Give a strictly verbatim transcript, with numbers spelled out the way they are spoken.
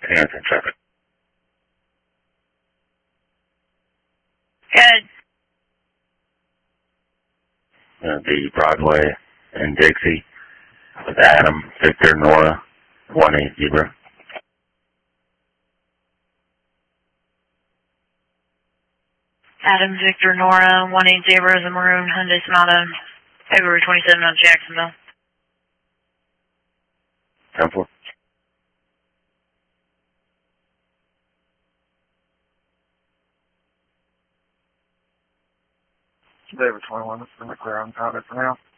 Hanson traffic. Good. Uh, the Broadway and Dixie with Adam, Victor, Nora, one eight zero. Adam, Victor, Nora, one eight zero is a maroon Hyundai Sonata, February twenty-seventh on Jacksonville. ten four. David twenty-one, it's been clear on powder for now.